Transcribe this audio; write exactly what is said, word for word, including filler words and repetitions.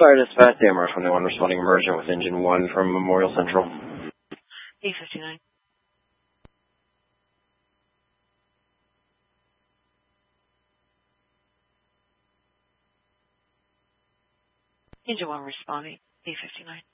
Fire Dispatch, A M R twenty-one responding emergent with engine one from Memorial Central. E fifty-nine. Engine one responding. E fifty-nine.